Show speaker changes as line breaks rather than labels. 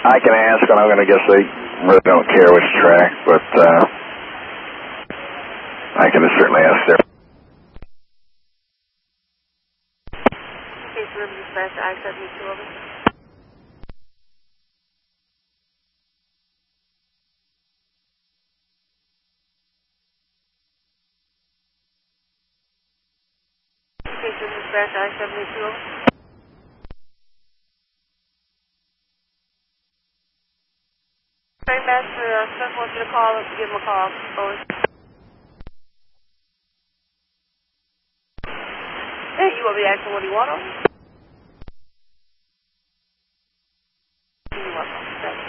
I can ask, and I'm going to guess they really don't care which track, but I can certainly ask there.
Okay, so let me dispatch I-72 over. Okay, so dispatch I-72 over. Trainmaster Smith wants you to call up to give him a call. Over. Hey, you want me to ask him what he wants? You want him?